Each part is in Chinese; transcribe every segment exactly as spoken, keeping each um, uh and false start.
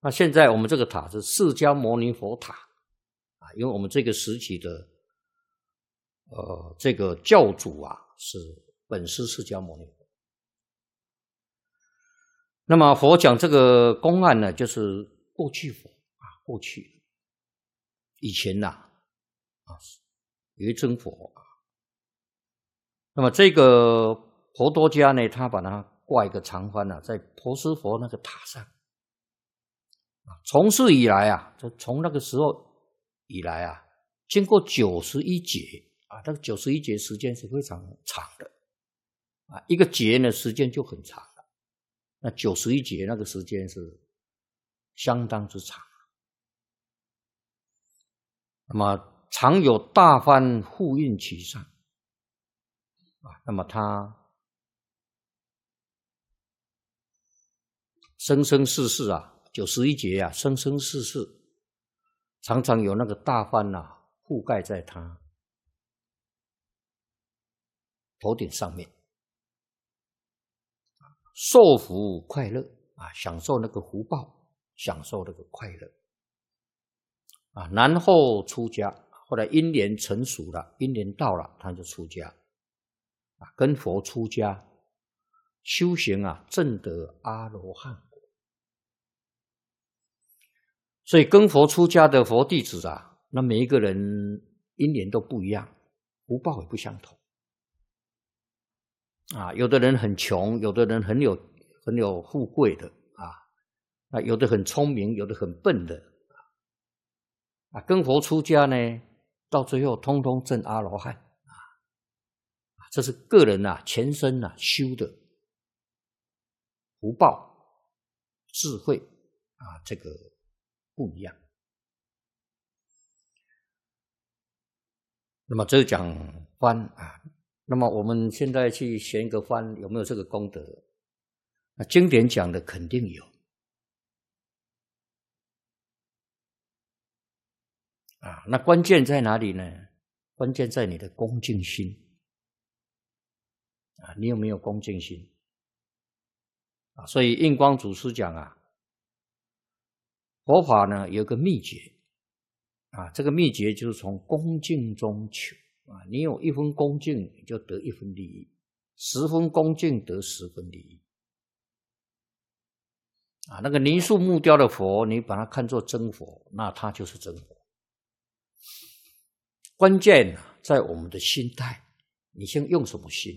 那现在我们这个塔是释迦牟尼佛塔啊，因为我们这个时期的呃这个教主啊是本师释迦牟尼佛。那么佛讲这个公案呢，就是过去佛啊，过去以前呐 啊, 啊有一尊佛啊。那么这个婆多迦呢，他把它挂一个长幡啊，在婆施佛那个塔上。从世以来啊，就从那个时候以来啊，经过九十一劫啊，这个九十一劫时间是非常长的啊，一个劫呢时间就很长了，那九十一劫那个时间是相当之长。那么常有大幡护印其上啊，那么他生生世世啊。九十一劫啊，生生世世，常常有那个大幡啊覆盖在他头顶上面，受福快乐啊，享受那个福报，享受那个快乐啊。然后出家，后来因缘成熟了，因缘到了，他就出家啊，跟佛出家修行啊，证得阿罗汉。所以跟佛出家的佛弟子啊，那每一个人因缘都不一样，福报也不相同啊。有的人很穷，有的人很有很有富贵的啊，啊，有的很聪明，有的很笨的啊。跟佛出家呢，到最后通通证阿罗汉啊。这是个人啊前生啊修的福报、智慧啊，这个不一样。那么这讲幡啊，那么我们现在去悬一个幡，有没有这个功德？那经典讲的肯定有啊。那关键在哪里呢？关键在你的恭敬心啊，你有没有恭敬心啊？所以印光祖师讲啊，佛法呢有个秘诀啊，这个秘诀就是从恭敬中求啊。你有一分恭敬，你就得一分利益；十分恭敬得十分利益啊。那个泥塑木雕的佛，你把它看作真佛，那它就是真佛。关键在我们的心态，你先用什么心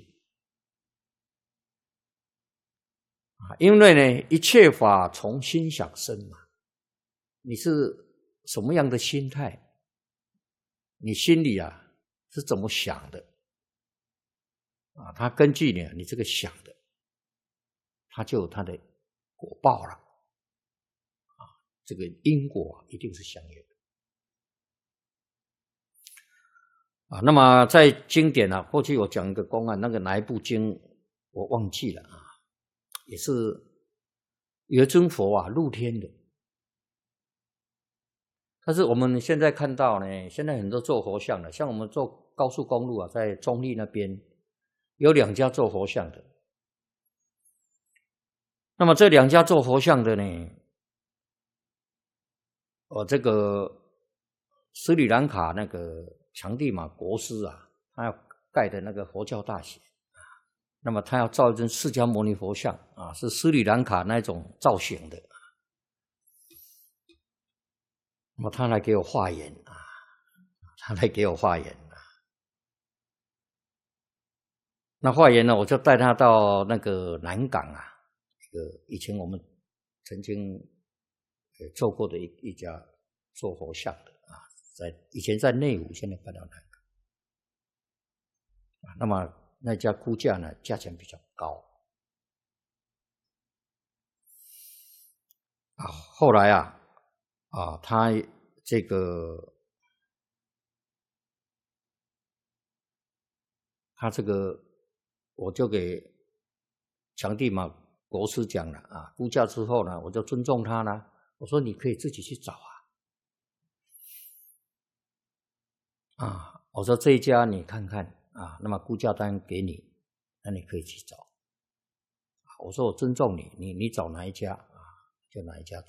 啊？因为呢，一切法从心想生嘛。你是什么样的心态？你心里啊是怎么想的啊？它根据你你这个想的，它就有它的果报了啊。这个因果啊一定是相应的啊。那么在经典啊，过去我讲一个公案，那个哪一部经我忘记了啊，也是有一尊佛啊入天的。但是我们现在看到呢，现在很多做佛像的，像我们做高速公路啊，在中坜那边有两家做佛像的。那么这两家做佛像的呢，哦，这个斯里兰卡那个强地玛国师啊，他要盖的那个佛教大学啊，那么他要造一尊释迦牟尼佛像啊，是斯里兰卡那种造型的。那么他来给我化缘啊，他来给我化缘啊。那化缘呢，我就带他到那个南港啊，这个以前我们曾经做过的一一家做佛像的啊，在以前在内湖，现在搬到南港啊。那么那家估价呢，价钱比较高啊。后来啊。啊，他这个，他这个，我就给强地玛国师讲了啊，估价之后呢，我就尊重他了。我说你可以自己去找啊，啊，我说这一家你看看啊，那么估价单给你，那你可以去找。我说我尊重你，你你找哪一家啊，就哪一家。